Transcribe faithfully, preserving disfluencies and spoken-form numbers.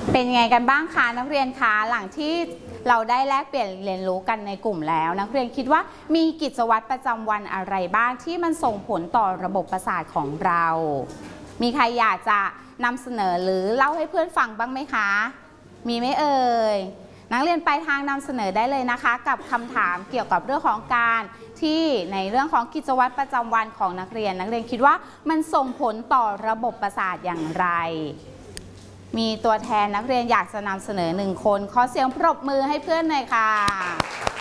เป็นไงกันบ้างคะนักเรียนคะหลังที่เราได้แลกเปลี่ยนเรียนรู้กันในกลุ่มแล้วนักเรียนคิดว่ามีกิจวัตรประจำวันอะไรบ้างที่มันส่งผลต่อระบบประสาทของเรา มีใครอยากจะนำเสนอหรือเล่าให้เพื่อนฟังบ้างไหมคะมีไหมเอ่ยนักเรียนไปทางนำเสนอได้เลยนะคะกับคำถามเกี่ยวกับเรื่องของการที่ในเรื่องของกิจวัตรประจำวันของนักเรียนนักเรียนคิดว่ามันส่งผลต่อระบบประสาทอย่างไรมีตัวแทนนักเรียนอยากจะนำเสนอหนึ่งคนขอเสียงปรบมือให้เพื่อนหน่อยค่ะ